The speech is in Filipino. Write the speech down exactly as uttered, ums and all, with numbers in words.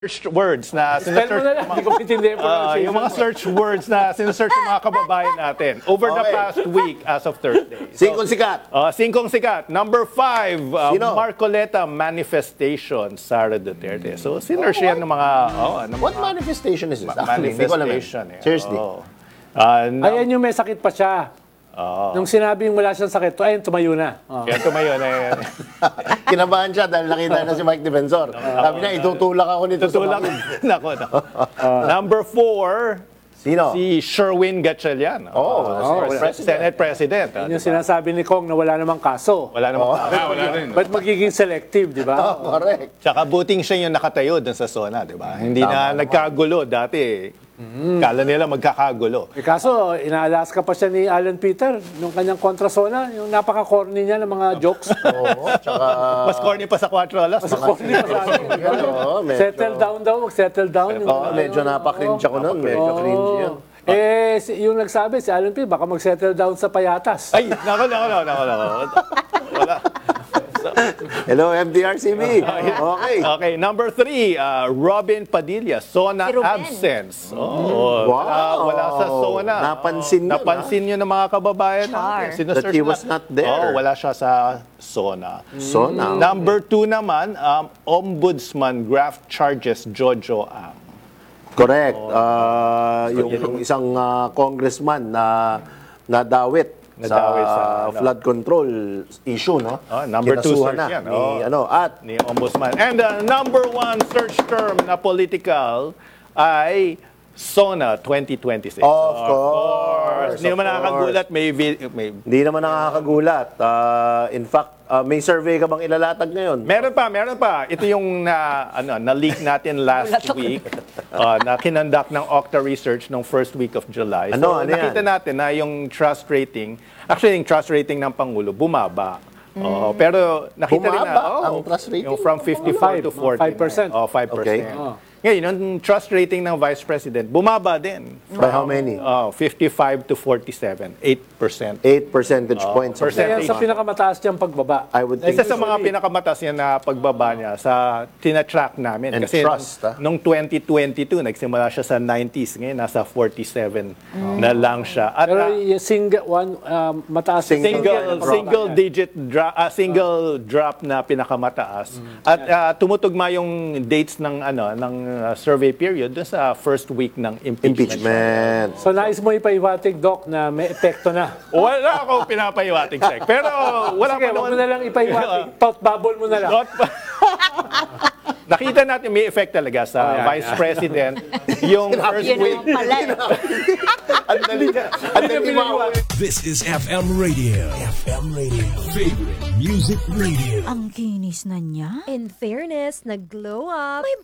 search words na Spell mo na lang, hindi ko maintindihan yung Ah, pronunciation. yung mga search words na sinesearch ng mga kababayan natin over the Okay. past week as of Thursday. Singkong sikat. Uh, singkong sikat. Number five, uh, Sino? Marcoleta manifestation, Sara Duterte. So, sinearch yan ng mga... Oh, ng What mga manifestation is this? ma- Actually, hindi ko alam eh. manifestation. eh. Seriously. Oh. Uh, na- Ayan yung may sakit pa siya. Nung sinabing wala siyang sakit, ayun, tumayo na. Oh. Kaya tumayo na yan. Kinabahan siya dahil nakita na si Mike Defensor. Sabi niya, itutulak ako nito Tutulak. sa bakit. Nako, nako. Number four, Sino? si Sherwin Gatchalian. Oh, Oh, President. Senate President. ah, Yung diba? sinasabi ni Kong na wala namang kaso. Wala namang Ba't magiging selective, di ba? Oh, correct. Tsaka buting siya yung nakatayo dun sa zona, di ba? Hindi na nagkagulo dati. Kala nila magkakagulo. Eh, kaso, inaalaska pa siya ni Alan Peter nung kanyang kontrasona, yung napaka-corny niya ng mga jokes. Oo, tsaka... Mas corny pa sa Cuatro Alas. Mas corny pa sa akin. Oo, medyo- Settle down daw, mag-settle down. Oo, medyo napaka-cringe ako nun. Medyo cringe yun. Eh, si- yung nagsabi, si Alan Peter, baka mag-settle down sa payatas. Ay, nako, nako, nako, nako, nako. Wala. Hello, M D R C B. Okay. Okay, number three, uh, Robin Padilla, Sona Si Ruben. absence. Oh, Wow. wala, wala sa Sona. Napansin yun, Napansin yun ng mga kababayan Char. natin. Sinesearch That he was na- not there. Oh, wala siya sa Sona. So now, Number two naman, um, Ombudsman graft charges Jojo Ang. correct. Ah, yung isang ah, congressman na nadawit Nadawit sa, sa, ano. flood control issue, no? Oh, number two Kinasuhan search na yan. ni, Oh. ano, at Ni Ombudsman. And the number one search term na political ay Sona twenty twenty-six. Of course, Hindi of naman nakakagulat, may, vi- may hindi naman nakakagulat. Ah, in fact, ah, may survey ka bang ilalatag ngayon? Meron pa, meron pa. Ito yung na ano, na-leak natin last week uh, na kinonduct ng Okta Research nung first week of July. Ano, so ano yan? nakita natin na yung trust rating, actually yung trust rating ng Pangulo bumaba. Oo, pero nakita rin na Bumaba oh, ang trust rating? yung from fifty-four to forty. five percent. Oh, five percent. Okay. Oh. Ngayon, yung trust rating ng Vice President bumaba din. By how many? Oh, fifty-five to forty-seven, eight percent. eight percentage points. of percent. Kaya sa pinakamataas niyang pagbaba. I would think Isa sa mga pinakamataas yan na pagbaba niya sa tina-track namin. And Kasi trust, ah. nung, nung twenty twenty-two, nagsimula siya sa nineties. Ngayon, nasa forty-seven na lang siya. At Pero ah, yung single, one, um, mataas yung single pagbaba single niya. digit drop single drop na pinakamataas. At ah, tumutugma yung dates ng ano ng ah, survey period dun sa first week ng impeachment. impeachment. So nais mo ipaiwatig, Doc, na may epekto na. Wala akong pinapaiwating sec. Pero wala Sige, pa wag mo naman. na lang ipaiwatig. Pot bubble mo na lang. Not pa- Nakita natin may effect talaga sa Oh, yeah, Vice President yung first Yun week. naman pala. Ang dali niya. Ang dali mo. This is F M Radio. F M Radio. Favorite Music Radio. Ang kinis na niya. In fairness, nag-glow up. May